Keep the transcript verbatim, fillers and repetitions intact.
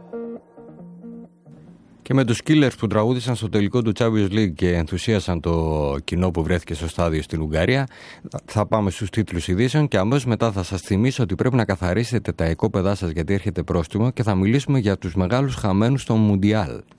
Και με τους Killers που τραγούδησαν στο τελικό του Champions League και ενθουσίασαν το κοινό που βρέθηκε στο στάδιο στην Ουγγαρία, θα πάμε στους τίτλους ειδήσεων και αμέσως μετά θα σας θυμίσω ότι πρέπει να καθαρίσετε τα οικόπεδά σας γιατί έρχεται πρόστιμο και θα μιλήσουμε για τους μεγάλους χαμένους στο Μουντιάλ.